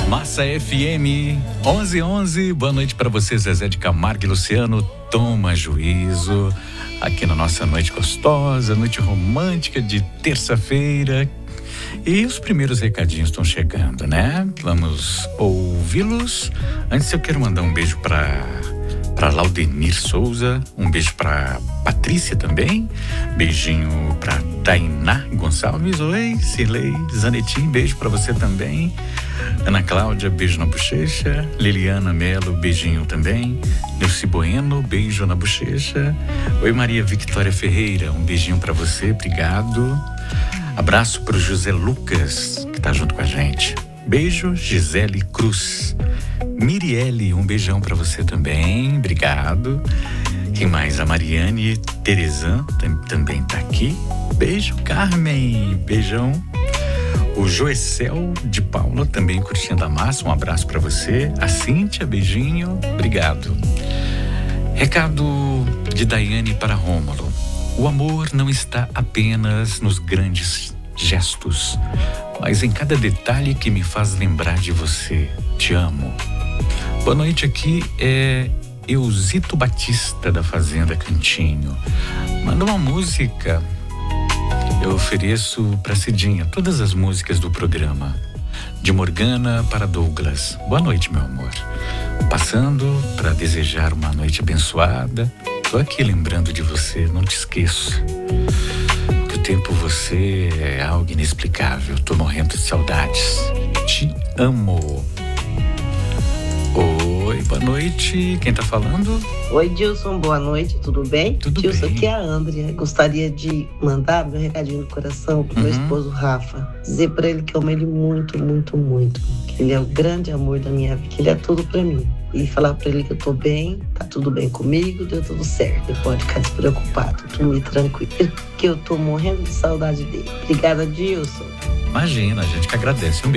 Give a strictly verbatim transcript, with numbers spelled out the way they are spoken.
Massa F M onze onze, boa noite para você, Zezé de Camargo e Luciano. Toma juízo aqui na nossa noite gostosa, noite romântica de terça-feira. E os primeiros recadinhos estão chegando, né? Vamos ouvi-los. Antes eu quero mandar um beijo para para Laudenir Souza, um beijo para Patrícia também, beijinho para Tainá Gonçalves, oi, Cirlei Zanetti, beijo para você também. Ana Cláudia, beijo na bochecha. Liliana Melo, beijinho também. Nilce Bueno, beijo na bochecha. Oi, Maria Victória Ferreira, um beijinho para você, obrigado. Abraço pro José Lucas, que tá junto com a gente. Beijo, Gisele Cruz. Mirielle, um beijão para você também, obrigado. Quem mais? A Mariane Terezan também tá aqui. Beijo, Carmen, beijão. O Joecel de Paula também curtindo a massa, um abraço para você. A Cíntia, beijinho, obrigado. Recado de Daiane para Rômulo. O amor não está apenas nos grandes gestos, mas em cada detalhe que me faz lembrar de você. Te amo. Boa noite, aqui é Eusito Batista da Fazenda Cantinho. Manda uma música. Eu ofereço pra Cidinha todas as músicas do programa. De Morgana para Douglas. Boa noite, meu amor. Passando para desejar uma noite abençoada. Tô aqui lembrando de você, não te esqueço. Que o tempo você é algo inexplicável. Tô morrendo de saudades. Te amo. Oi, boa noite. Quem tá falando? Oi, Dilson, boa noite, tudo bem? Tudo Dilson, bem. aqui é a Andrea. Gostaria de mandar meu recadinho do coração pro Uhum. meu esposo Rafa. Dizer pra ele que eu amo ele muito, muito, muito. Que ele é o grande amor da minha vida, que ele é tudo pra mim. E falar pra ele que eu tô bem, tá tudo bem comigo, deu tudo certo. Ele pode ficar despreocupado, dormir tranquilo. Que eu tô morrendo de saudade dele. Obrigada, Dilson. Imagina, a gente que agradece. Um beijo.